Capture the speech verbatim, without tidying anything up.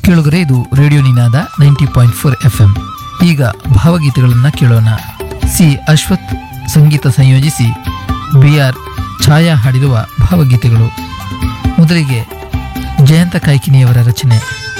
ಕೇಳುಗರೆ, ಇದು ರೇಡಿಯೋ ನಿನಾದ ninety point four F M. ಈಗ ಭಾವಗೀತೆಗಳನ್ನು ಕೇಳೋಣ. ಸಿ ಅಶ್ವಥ್ ಸಂಗೀತ ಸಂಯೋಜಿಸಿ ಬಿ ಆರ್ ಛಾಯಾ ಹಾಡಿರುವ ಭಾವಗೀತೆಗಳು. ಮೊದಲಿಗೆ ಜಯಂತ ಕಾಯ್ಕಿಣಿಯವರ ರಚನೆ.